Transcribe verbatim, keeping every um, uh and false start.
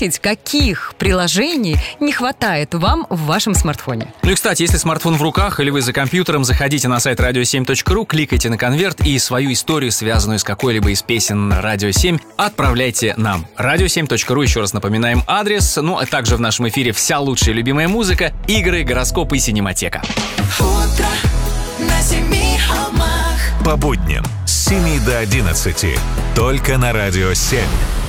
отметить, каких приложений не хватает вам в вашем смартфоне. Ну и, кстати, если смартфон в руках или вы за компьютером, заходите на сайт радио семь точка ру, кликайте на конверт и свою историю, связанную с какой-либо из песен Радио семь, отправляйте нам. радио семь точка ру, еще раз напоминаем адрес. Ну, а также в нашем эфире вся лучшая любимая музыка, игры, гороскопы и синематека. Утро на семи холмах. По будням с семи до одиннадцати. Только на Радио семь.